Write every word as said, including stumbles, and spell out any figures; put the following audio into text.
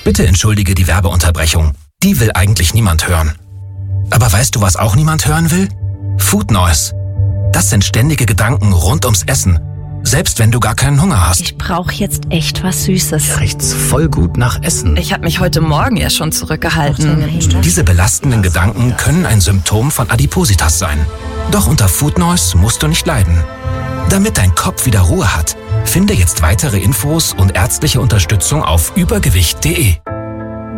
Bitte entschuldige die Werbeunterbrechung. Die will eigentlich niemand hören. Aber weißt du, was auch niemand hören will? Food Noise. Das sind ständige Gedanken rund ums Essen. Selbst wenn du gar keinen Hunger hast. Ich brauche jetzt echt was Süßes. Ja, riecht's voll gut nach Essen. Ich habe mich heute Morgen ja schon zurückgehalten. Diese belastenden Gedanken können ein Symptom von Adipositas sein. Doch unter Food Noise musst du nicht leiden. Damit dein Kopf wieder Ruhe hat, finde jetzt weitere Infos und ärztliche Unterstützung auf übergewicht punkt de.